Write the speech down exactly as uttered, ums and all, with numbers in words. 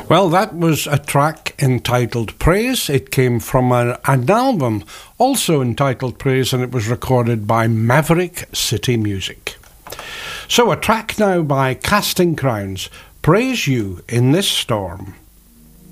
Well, that was a track entitled Praise. It came from a, an album also entitled Praise, and it was recorded by Maverick City Music. So a track now by Casting Crowns, Praise You in This Storm.